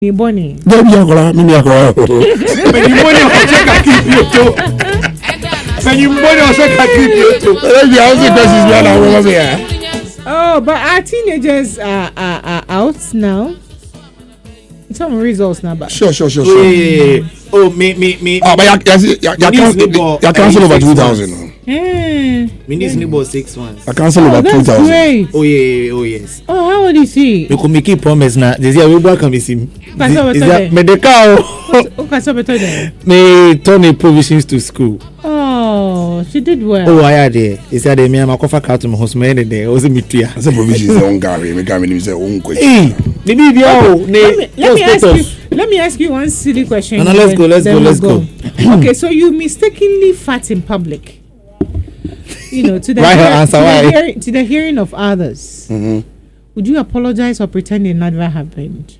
Bonnie. Don't be a girl, me a girl. When you money, I'll check I keep you too. When you money, I'll check I keep you too. Let's be answering questions we are over here. Oh, but our teenagers are out now. Some results now, but Sure. Oh, me. Oh, but you cancel over 2,000. We need to about 6 months. I cancel over 2,000. Great. Oh yeah, oh yes. Oh, how old is he? You could make a promise now. This year we welcome him. Is that medical? Okay, so better then. Me turn provisions to school. Oh, she did well. Oh, I had there. He said, "Me, I'm a coffee cart to my house. Man, there was a meeting. I said provisions on Gary. Me can't even say own question. Hey, maybe Let me ask you one silly question. No, let's go. Okay, so you mistakenly fart in public. You know, to the hearing of others. Mm-hmm. Would you apologize or pretend it never happened?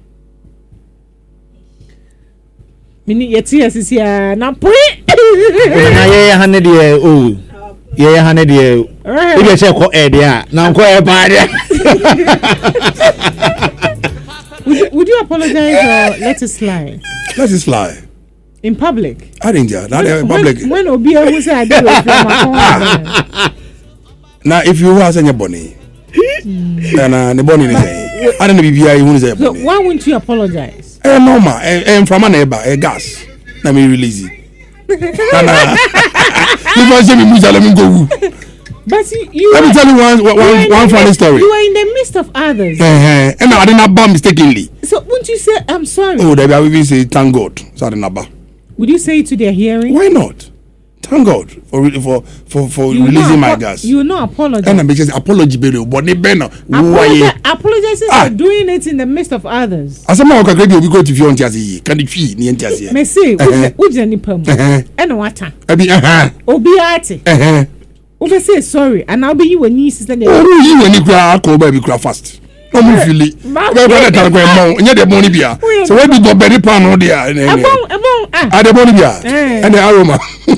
Mini yeti asisia na pui. Na ye 100 year old. Ye 100 year. If you check ko e dia, na ko e ba dia. Would you apologize or let it slide? Let it slide. In public? I didn't hear. Not in public. When Obia who say I do it from now, if you was in your bonnie, and the bonnie is saying, I don't know if you want to say. So why wouldn't you apologize? Normal. And from a neighbor, a gas. Let me release it. If I say me, let me go. But let me tell you one funny story. You were in the midst of others. And I didn't bomb mistakenly. So wouldn't you say I'm sorry? Oh, they will say thank God. So I didn't bomb. Would you say it to their hearing? Why not? Thank God for releasing my gas. You will not apologize. And I'm just apology, but they better. Apologizing for doing it in the midst of others. As a man, I can go to your Tiazi. Can you feel the Tiazi? Me say, who's any pum? And water. Obiati. Obi say sorry, and I'll be you when you sister. Oh, you when you cry, call baby cry fast. No more feel it. The money beer. So when you go very pan on there, and the money beer and the aroma.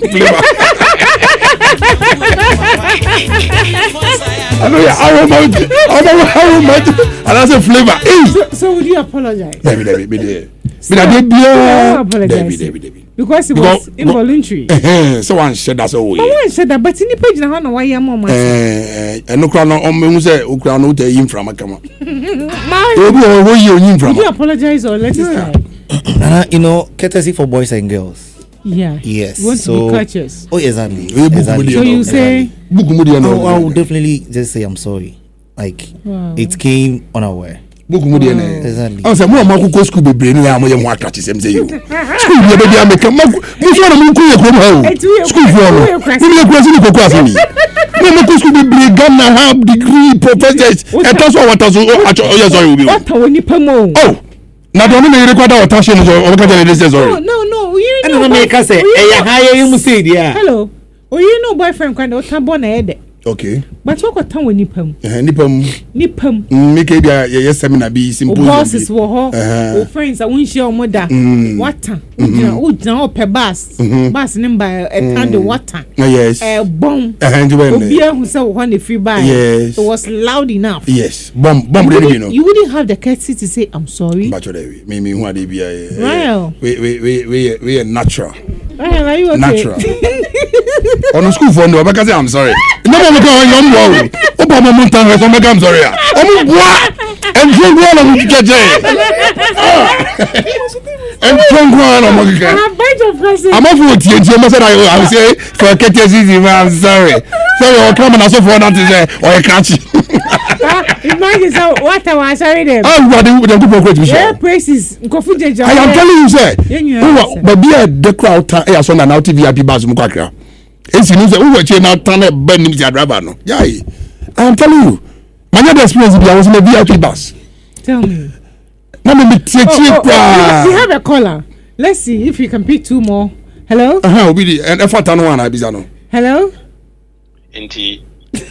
I know aroma, and that's a flavor. So would you apologize? David. Because it was involuntary. Someone said that's all. Someone said that, but in the page now, why you mama? And no crown on me say, Ukraine to him from a come. Would you apologize or let it slide? You know, courtesy for boys and girls. Yeah. Yes. You want to be courteous. Oh, exactly. So you say? I will definitely just say I'm sorry. Like it came unaware. Exactly. I say more go school be brain am you more catch them say you. School be be am make mo so na mo ku ye krom ha. School for no. You dey go see ko kwase ni. No mo school be brain Ghana have degree professors. E to so what so oh sorry we. What woni pamo. Oh. Na do me record our attention so o ka tell say sorry. No, you know. And make say e ya high you say dia. Hello. Oh, you know boyfriend kind of tambo na ede. Okay. But what got time with Nipam? Nipam. Make it a seminar be simple. Horses were her. Friends, I won't share mother. Water. Oh, per bus. Bus number a kind of water. Yes. A bomb. Beer who said one if you buy. Yes. It was loud enough. Yes. Bomb, you know. You wouldn't have the courtesy to say, I'm sorry. But maybe who are they be? Well, we are natural. Well, are you okay? Natural. On the school phone, no, because I'm sorry. No, I'm sorry. I'm sorry. And drink one of the and drink one of the I'm off with you. I say for a I'm sorry. So you're coming also for that or a catch. Imagine what I was sorry them. Praises. I am telling you, sir. But be a the crowd. I saw now TV bus. It's you say who watch now turn a bend him driver no. Yeah. I am telling you. My other experience I was in a VIP bus. Tell me. Let me cheap. We have a caller. Let's see if you can pick two more. Hello? Obidi and effort on one Ibizano. Hello? Inti.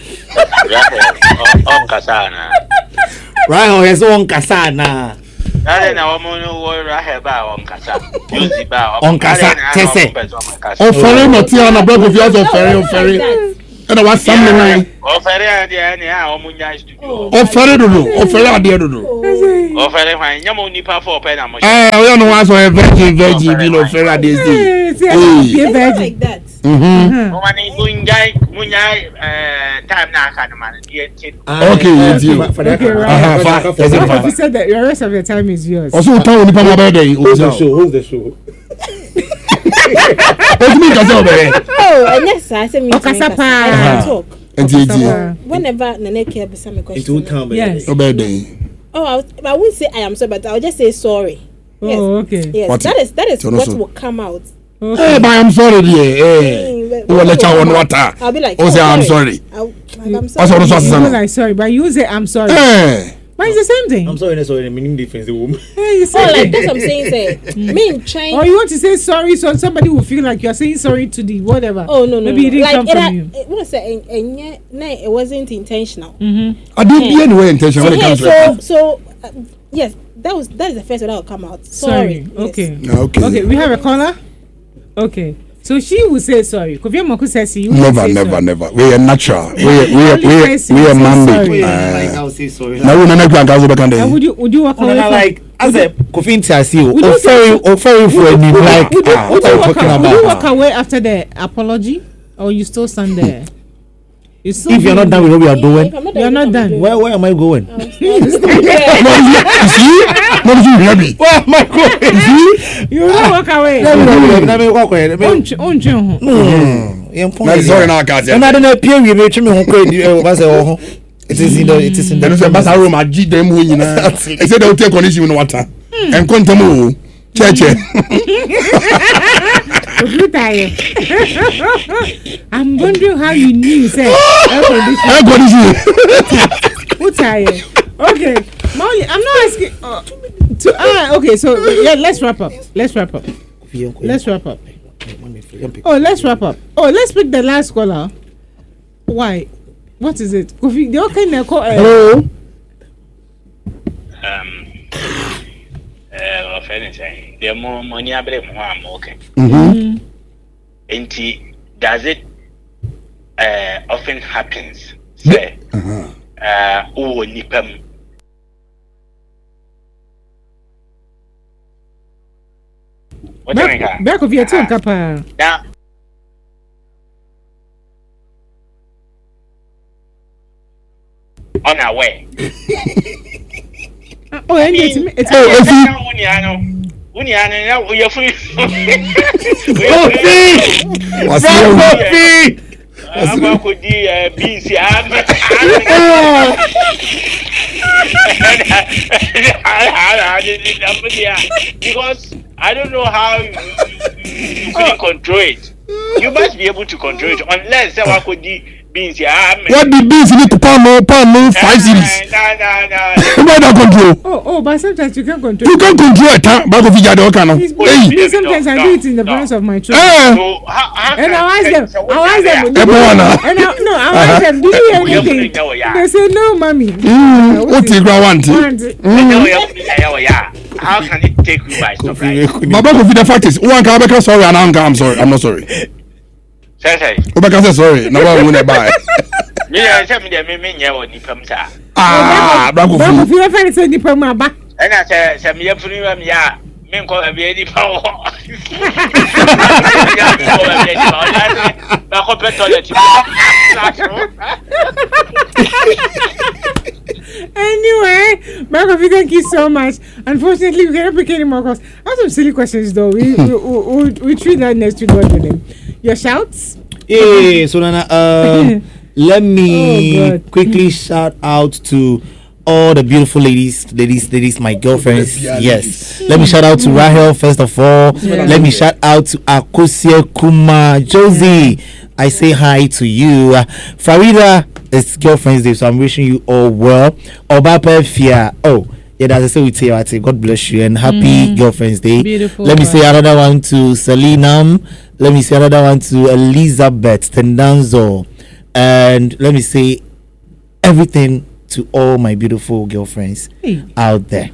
On kasana. Right, yes on kasana. Dale na wamono wo raheba on kasa. Yuzi ba on kasa tese. O fere no ti na block of yours o fere. And I was something like o fere ade ani a omunya studio. O fere do. O fere ade do. Offer fine, you money for pen and much. I don't know what's a virgin, you know, Faraday. Like that. Time now, kind of man. Okay, it's you. He said that the rest of your time is yours. Also, tell me about birthday. Hold the show. What me can say? Oh, and yes, I said me talk. And Whenever Nene care beside me question. It will come. Yes. No birthday. Oh, I wouldn't say I am sorry, but I'll just say sorry. Yes. Oh, okay. Yes, What? that is what will come out. Hey, but I'm sorry, dear. Oh, let you on water. I'll be like, oh, say I'm sorry. I'm sorry. You like sorry, but you say I'm sorry. Hey. But it's the same thing. I'm sorry, sorry. Meaning difference, the woman. Hey, Oh, like that's what I'm saying. Say, me trying. Or you want to say sorry, so somebody will feel like you're saying sorry to the whatever. Oh no, maybe it didn't come from you. What I say, it wasn't intentional. I didn't be anyway intentional when it comes to yes, that is the first one that will come out. Sorry. Okay. Yes. Okay. We have a caller. Okay. So she will say sorry. Kofi Moku says you never. We are natural. We are man. I'll say sorry. Now we never can go back on there. Would you walk away? Like as a Kofi Ntasi, offering for a new like. What are you talking about? Would you walk away after the apology, or you still stand there? If you're not done with what we are doing, you're not done. Where am I going? You see? What did you hear me? Where am I going? You will walk away. Sorry, now, guys. And I don't know. Pierre, you made me home. It is in the. There is a basa room at G them when you know. I said they'll take on issue in water. And contamu. Church. I'm wondering how you knew. Say, okay, Molly, I'm not asking. Okay, so yeah, let's wrap up. Oh, let's wrap up. Oh, let's pick the last caller. Why? What is it? Kofi, they all kind of call. Hello. The more money I bring, more I'm okay. Does it often happens? Say, nipam. What do you mean? Back of your tongue, Kappa. Now, on our way. Oh, and it's Uniano, we are free. Because I don't know how you couldn't control it. You must be able to control it unless I could beans. What the beans you need to pound 5 series? No. Control. Oh, but sometimes you can't control. You can't control it, but if you are the kind of. Sometimes I do it in the presence of my children. And I ask them. I ask them, do you hear anything? They say, no, mommy. What do you want? How can it take you by surprise? But the fact is, one can be sorry and I'm sorry. I'm not sorry. Say. Sorry. Now I won't buy. Yeah, tell me that me never nipam sa. Bravo. If you ever say nipam aba. And I say, some year for you, yeah. Men call a baby power. Anyway, Marco, thank you so much. Unfortunately, we cannot pick any more calls. I have some silly questions though. We treat that next week. God willing. Your shouts? Yeah, so Nana, let me quickly shout out to all the beautiful ladies, my girlfriends. Yes. Let me shout out to Rahel first of all. Let me shout out to Akosia Kuma Josie. I say hi to you. Farida, it's Girlfriends Day, so I'm wishing you all well. Obapa Fia. Oh, yeah, that's a say we say. God bless you and happy Girlfriends Day. Beautiful. Let me say another one to Selinam. Let me say another one to Elizabeth Tendanzo. And let me say everything to all my beautiful girlfriends out there.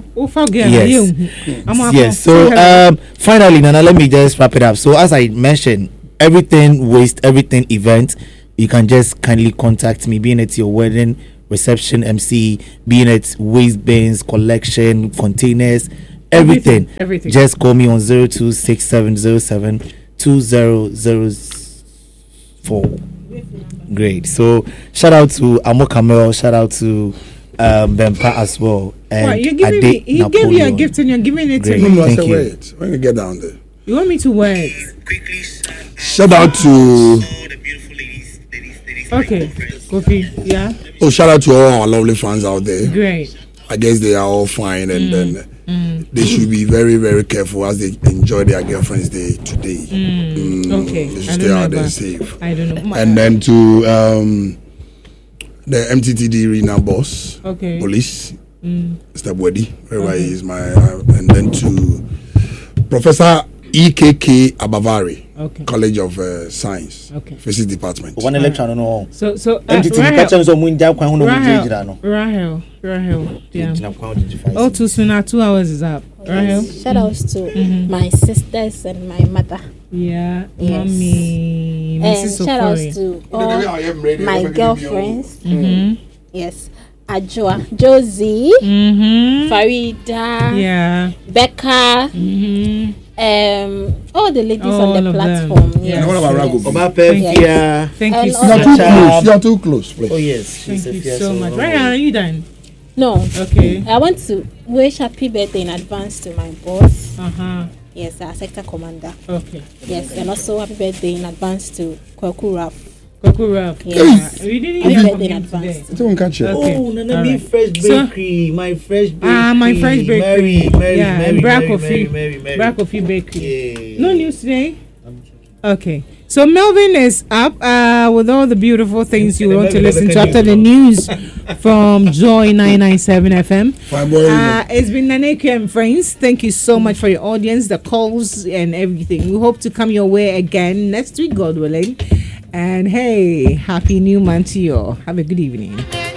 Yes. So finally, Nana, let me just wrap it up. So as I mentioned, everything event, you can just kindly contact me, being at your wedding, reception, MC, being it waste bins, collection, containers, everything. Just call me on 0267072004. Great. So shout out to Amo Kamel, shout out to Bempa as well. And you're giving me, he gave you a gift and you're giving it to me. Thank you. Wait, when you get down there. You want me to wear it? Shout out to okay, Kofi, yeah. Oh, shout out to all our lovely fans out there. Great. I guess they are all fine, and then they should be very, very careful as they enjoy their girlfriend's day today. Okay, they should stay out there safe. I don't know. And then to the MTTD Arena boss, police, Mr. Bwedi, wherever he is, and then to Professor EKK Abavari, College of Science, Physics Department. One election, no. So Rahel, yeah. Oh, too soon. 2 hours is up. Rahel. Shout outs to my sisters and my mother. Yeah, mommy. And shout outs to all my girlfriends. Yes. Ajwa, Josie, Farida, Becca, all the ladies on the platform. Yes. What about Rago? Thank you so much. You are too close, please. Oh yes. Thank you so much. Ryan, are you done? No. Okay. I want to wish happy birthday in advance to my boss. Yes, our sector commander. Okay. Yes, and also happy birthday in advance to Kwaku Raf. Yes. We didn't even birthday in advance. Don't catch it. Okay. Oh, Nana Fresh Bakery. My Fresh Bakery. My Fresh Bakery. Mary, and Black Coffee Bakery. Yeah. No news today? Okay. So Melvin is up with all the beautiful things you want to listen to after the news from Joy 997 FM. It's been Naneke and friends. Thank you so much for your audience, the calls and everything. We hope to come your way again next week, God willing. And hey, happy new month to you all. Have a good evening.